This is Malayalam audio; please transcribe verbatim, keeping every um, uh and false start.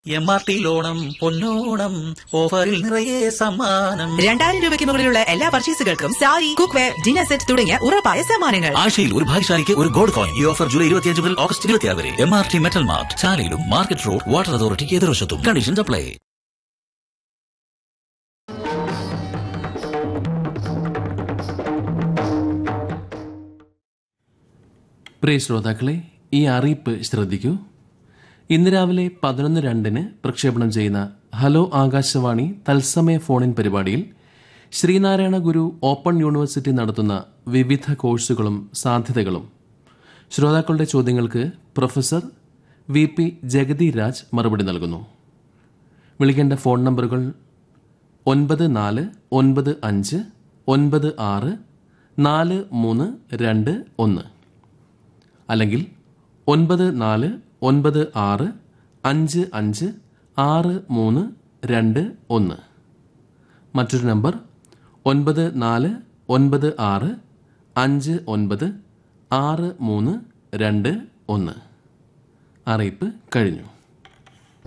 എം ആർ ടി ലോണം പൊന്നോണം ഓഫറിൽ നിറയെ സമ്മാനം. രണ്ടായിരം രൂപയ്ക്ക് മുകളിലുള്ള എല്ലാ പർച്ചേസുകൾക്കും സാരി, കുക്ക്വെയർ, ഡിന്നർ സെറ്റ് തുടങ്ങിയ ഉറപ്പായ സമ്മാനങ്ങൾ. ആഴ്ചയിൽ ഒരു ഭാഗ്യശാലിക്ക് ഒരു ഗോൾഡ് കോയിൻ. ഈ ഓഫർ ജൂലൈ ഇരുപത്തിയഞ്ച് മുതൽ ഓഗസ്റ്റ് ഇരുപത്തിയാറ് വരെ. M R T metal mart, ചാലയിലും market road, water അതോറിറ്റിക്ക് എതിർവശത്തും. Conditions apply. പ്രിയ ശ്രോതാക്കളെ, ഈ അറിയിപ്പ് ശ്രദ്ധിക്കൂ. ഇന്ന് രാവിലെ പതിനൊന്ന് രണ്ടിന് പ്രക്ഷേപണം ചെയ്യുന്ന ഹലോ ആകാശവാണി തത്സമയ ഫോണിൻ പരിപാടിയിൽ ശ്രീനാരായണ ഗുരു ഓപ്പൺ യൂണിവേഴ്സിറ്റി നടത്തുന്ന വിവിധ കോഴ്സുകളും സാധ്യതകളും ശ്രോതാക്കളുടെ ചോദ്യങ്ങൾക്ക് professor V P Jagathy Raj മറുപടി നൽകുന്നു. വിളിക്കേണ്ട ഫോൺ നമ്പറുകൾ ഒൻപത് നാല് ഒൻപത് അഞ്ച് ഒൻപത് ആറ് നാല് മൂന്ന് രണ്ട് ഒന്ന്, അല്ലെങ്കിൽ ഒൻപത് നാല് ഒൻപത് ആറ് അഞ്ച് അഞ്ച് ആറ് മൂന്ന് രണ്ട് ഒന്ന്. മറ്റൊരു നമ്പർ ഒൻപത് നാല് ഒൻപത് ആറ് അഞ്ച് ഒൻപത് ആറ് മൂന്ന് രണ്ട് ഒന്ന്. അറിയിപ്പ് കഴിഞ്ഞു.